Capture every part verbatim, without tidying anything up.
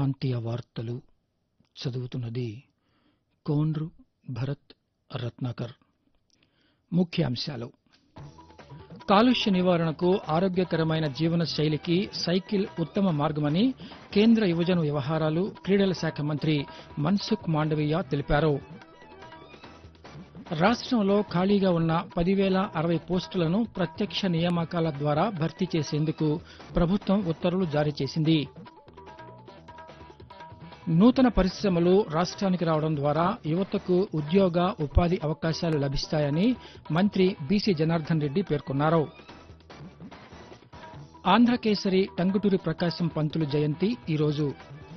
ప్రాంతీయ వార్తలు చదువుతున్నది కోన్రు భరత్ రత్నాకర్. ముఖ్యాంశాలు: కాలుష్య నివారణకు ఆరోగ్యకరమైన జీవన శైలికి సైకిల్ ఉత్తమ మార్గమని కేంద్ర యువజన వ్యవహారాలు, క్రీడల శాఖ మంత్రి మన్సుఖ్ మాండవీయ తెలిపారు. రాష్టంలో ఖాళీగా ఉన్న పదివేల అరవై పోస్టులను ప్రత్యక్ష నియామకాల ద్వారా భర్తీ చేసేందుకు ప్రభుత్వం ఉత్తర్వులు జారీ చేసింది. నూతన పరిశ్రమలు రాష్ట్రానికి రావడం ద్వారా యువతకు ఉద్యోగ, ఉపాధి అవకాశాలు లభిస్తాయని మంత్రి బీసీ జనార్దన్ రెడ్డి పేర్కొన్నారు. ఆంధ్రకేసరి టంగుటూరి ప్రకాశం పంతులు జయంతి ఈరోజు.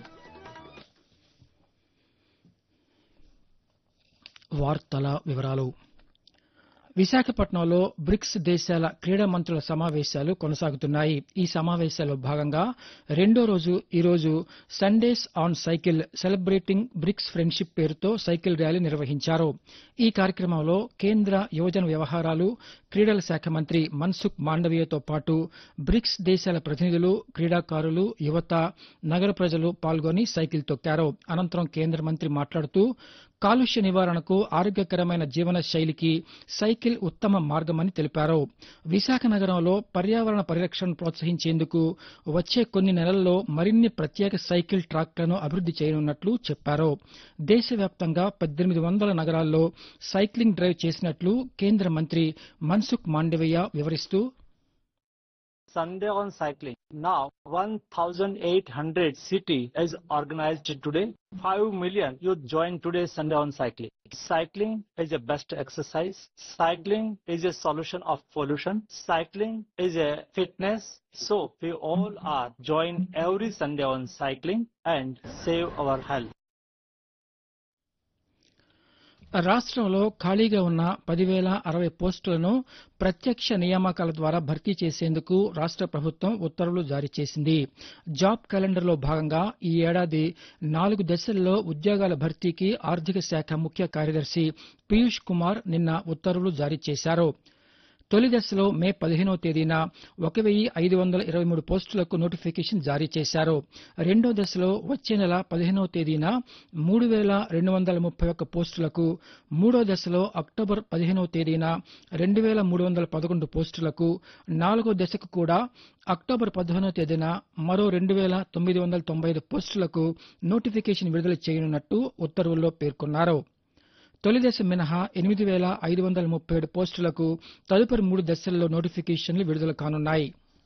వార్తల వివరాలు. విశాఖపట్నంలో బ్రిక్స్ దేశాల క్రీడా మంత్రుల సమావేశాలు కొనసాగుతున్నాయి. ఈ సమావేశాల్లో భాగంగా రెండో రోజు ఈరోజు Sundays on cycle celebrating bricks friendship పేరుతో సైకిల్ ర్యాలీ నిర్వహించారు. ఈ కార్యక్రమంలో కేంద్ర యువజన వ్యవహారాలు, క్రీడల శాఖ మంత్రి మన్సుఖ్ మాండవీయతో పాటు బ్రిక్స్ దేశాల ప్రతినిధులు, క్రీడాకారులు, యువత, నగర ప్రజలు పాల్గొని సైకిల్ తొక్కారు. అనంతరం కేంద్ర మంత్రి మాట్లాడుతూ కాలుష్య నివారణకు ఆరోగ్యకరమైన జీవన శైలికి సైకిల్ ఉత్తమ మార్గమని తెలిపారు. విశాఖ నగరంలో పర్యావరణ పరిరక్షణను ప్రోత్సహించేందుకు వచ్చే కొన్ని నెలల్లో మరిన్ని ప్రత్యేక సైకిల్ ట్రాక్లను అభివృద్ది చేయనున్నట్లు చెప్పారు. దేశవ్యాప్తంగా పద్దెనిమిది వందల నగరాల్లో సైక్లింగ్ డ్రైవ్ చేసినట్లు కేంద్ర మంత్రి మన్సుఖ్ మాండవీయ వివరిస్తూ, Sunday on cycling. Now, one thousand eight hundred city is organized today. five million youth join today Sunday on cycling. Cycling is a best exercise. Cycling is a solution of pollution. Cycling is a fitness. So, we all are join every Sunday on cycling and save our health. రాష్ట్రంలో ఖాళీగా ఉన్న పదివేల అరవై పోస్టులను ప్రత్యక్ష నియామకాల ద్వారా భర్తీ చేసేందుకు రాష్ట ప్రభుత్వం ఉత్తర్వులు జారీ చేసింది. జాబ్ క్యాలెండర్లో భాగంగా ఈ ఏడాది నాలుగు దశల్లో ఉద్యోగాల భర్తీకి ఆర్థిక శాఖ ముఖ్య కార్యదర్శి పీయూష్ కుమార్ నిన్న ఉత్తర్వులు జారీ చేశారు. తొలి దశలో మే పదిహేనవ తేదీన ఒక వెయ్యి ఐదు వందల ఇరవై మూడు పోస్టులకు నోటిఫికేషన్ జారీ చేశారు. రెండో దశలో వచ్చే నెల పదిహేనవ తేదీన మూడు వేల రెండు వందల ముప్పై ఒక్క పోస్టులకు, మూడో దశలో అక్టోబర్ పదిహేనవ తేదీన రెండు వేల మూడు వందల పదకొండు పోస్టులకు, నాలుగో దశకు కూడా అక్టోబర్ పదిహేనవ తేదీన మరో రెండు వేల తొమ్మిది వందల తొంభై ఐదు పోస్టులకు నోటిఫికేషన్ విడుదల చేయనున్నట్టు ఉత్తర్వుల్లో పేర్కొన్నారు. తొలి దశ మినహా ఎనిమిది వేల ఐదు వందల ముప్పై ఏడు పోస్టులకు తదుపరి మూడు దశల్లో నోటిఫికేషన్లు విడుదల కానున్నాయి.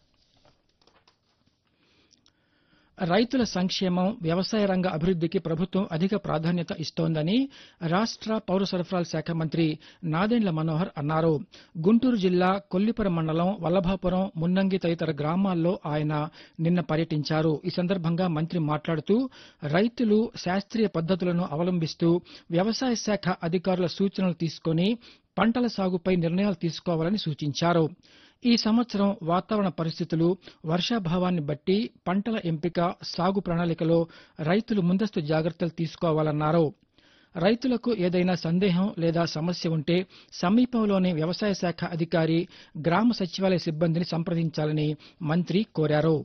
రైతుల సంక్షేమం, వ్యవసాయ రంగ అభివృద్దికి ప్రభుత్వం అధిక ప్రాధాన్యత ఇస్తోందని రాష్ట పౌర సరఫరాల శాఖ మంత్రి నాదెండ్ల మనోహర్ అన్నారు. గుంటూరు జిల్లా కొల్లిపర మండలం వల్లభాపురం, మున్నంగి తదితర గ్రామాల్లో ఆయన నిన్న పర్యటించారు. ఈ సందర్భంగా మంత్రి మాట్లాడుతూ రైతులు శాస్త్రీయ పద్దతులను అవలంబిస్తూ వ్యవసాయ శాఖ అధికారుల సూచనలు తీసుకుని పంటల సాగుపై నిర్ణయాలు తీసుకోవాలని సూచించారు. ఈ సంవత్సరం వాతావరణ పరిస్థితులు, వర్షాభావాన్ని బట్టి పంటల ఎంపిక, సాగు ప్రణాళికలో రైతులు ముందస్తు జాగ్రత్తలు తీసుకోవాలన్నారు. రైతులకు ఏదైనా సందేహం లేదా సమస్య ఉంటే సమీపంలోని వ్యవసాయ శాఖ అధికారి, గ్రామ సచివాలయ సిబ్బందిని సంప్రదించాలని మంత్రి కోరారు.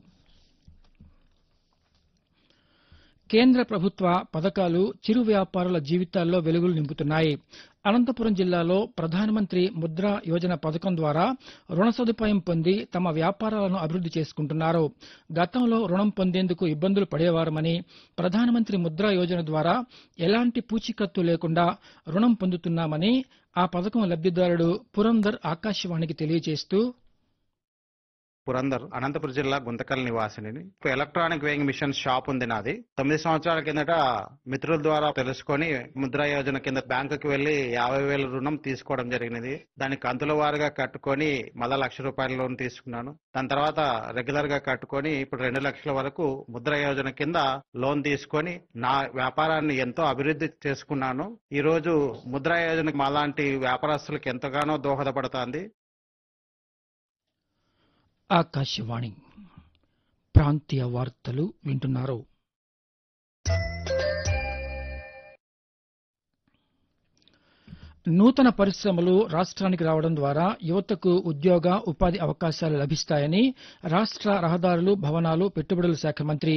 కేంద్ర ప్రభుత్వ పథకాలు చిరు వ్యాపారుల జీవితాల్లో వెలుగులు నింపుతున్నాయి. అనంతపురం జిల్లాలో ప్రధానమంత్రి ముద్రా యోజన పథకం ద్వారా రుణ సదుపాయం పొంది తమ వ్యాపారాలను అభివృద్ది చేసుకుంటున్నారు. గతంలో రుణం పొందేందుకు ఇబ్బందులు పడేవారమని, ప్రధానమంత్రి ముద్రా యోజన ద్వారా ఎలాంటి పూచీకత్తు లేకుండా రుణం పొందుతున్నామని ఆ పథకం లబ్దిదారుడు పురందర్ ఆకాశవాణికి తెలియజేస్తూ, పురందర్, అనంతపురం జిల్లా Guntakal నివాసిని. Electronic weighing machine shop ఉంది నాది. తొమ్మిది సంవత్సరాల కిందట మిత్రుల ద్వారా తెలుసుకొని ముద్రా యోజన కింద బ్యాంకుకి వెళ్లి యాభై వేల రుణం తీసుకోవడం జరిగినది. దాన్ని కంతుల వారుగా కట్టుకొని మళ్ళా లక్ష రూపాయల లోన్ తీసుకున్నాను. దాని తర్వాత రెగ్యులర్ గా కట్టుకొని ఇప్పుడు రెండు లక్షల వరకు ముద్రా యోజన కింద లోన్ తీసుకొని నా వ్యాపారాన్ని ఎంతో అభివృద్ధి చేసుకున్నాను. ఈ రోజు ముద్రా యోజన మాలాంటి వ్యాపారస్తులకు ఎంతగానో దోహదపడుతోంది. ఆకాశవాణి ప్రాంతీయ వార్తలు వింటున్నారు. నూతన పరిశ్రమలు రాష్ట్రానికి రావడం ద్వారా యువతకు ఉద్యోగ, ఉపాధి అవకాశాలు లభిస్తాయని రాష్ట్ర రహదారులు, భవనాలు, పెట్టుబడుల శాఖ మంత్రి